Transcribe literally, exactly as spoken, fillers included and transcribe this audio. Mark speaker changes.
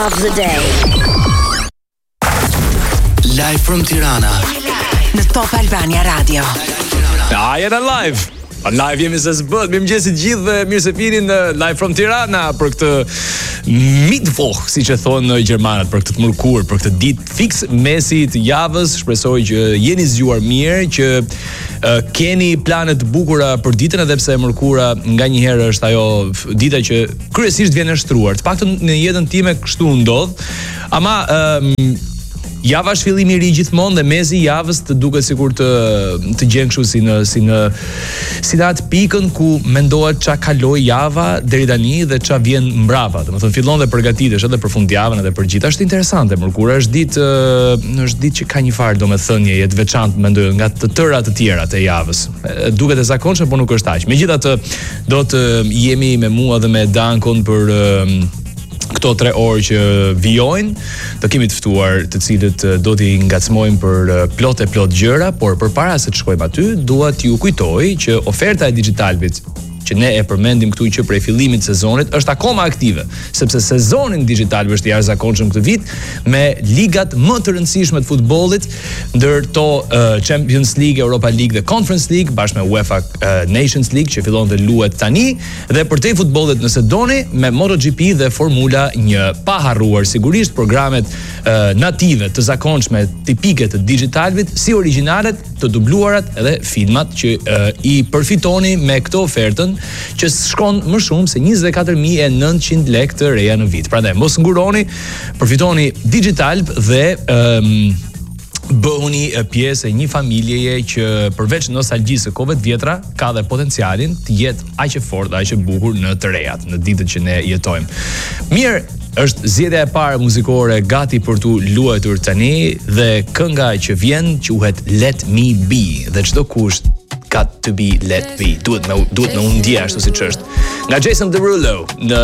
Speaker 1: of the day.
Speaker 2: Live from Tirana.
Speaker 1: Në Top Albania Radio.
Speaker 3: Ja, jena live. Live jemi se s'bët. Mirëmëngjes të gjithë dhe mirë se vini në Live from Tirana për këtë Mittwoch, siç e thonë gjermanët, për këtë mërkur, për këtë ditë fiks mesi të javës. Shpresoj që jeni zgjuar mirë, që uh, keni plane të bukura për ditën, edhe pse mërkura nganjëherë është ajo dita që kryesisht vjen e shtruar. Të paktën në jetën time kështu ndodh. Ama um, java është fillimi i ri gjithmonë dhe mezi i javës të duket sikur të të gjen kështu si në si në si në atë pikën ku mendohet ç'a kaloi java deri tani dhe ç'a vjen mbrapa. Domethënë fillon dhe përgatitesh edhe për fundjavën edhe për gjithë. Është interesante, mërkura është ditë është ditë që ka një farë domethënie të veçantë mendoj nga të tëra të tjera të javës. Duket e zakonshme, por nuk është aq. Megjithatë do të jemi me mua dhe me Dankon për këto tre orë që vijojnë, do kemi të ftuar të cilët do t'i ngacmojmë për plot e plot gjëra, por përpara se të shkojmë aty, dua t'ju kujtoj që oferta e Digitalbit që ne e përmendim këtu që prej fillimit të sezonit është akoma aktive, sepse sezonin digital është i jashtëzakonshëm këtë vit me ligat më të rëndësishme të futbollit, ndërto uh, Champions League, Europa League dhe Conference League bashkë me UEFA uh, Nations League që fillon dhe luhet tani, dhe përtej futbollit nëse doni me MotoGP dhe Formula një. Pa harruar sigurisht programet uh, native të zakonshme tipike të Digitalbit, si originalet, të dubluarat edhe filmat që uh, i përfitoni me këtë ofertën që shkon më shumë se njëzet e katër mijë e nëntëqind lekë të reja në vit. Prandaj mos nguroni, përfitoni Digitalb dhe um, bëhuni pjesë e një familjeje që përveç nostalgjisë së kohëve të vjetra ka dhe potencialin të jetë aq e fortë, aq e bukur në të rejat, në ditët që ne jetojmë. Mirë, është zgjedhja e parë muzikore gati për tu luajtur tani dhe kënga që vjen quhet Let Me Be dhe çdo kusht got to be let be. Duhet me duhet me u ndje ashtu siç është. Nga Jason Derulo në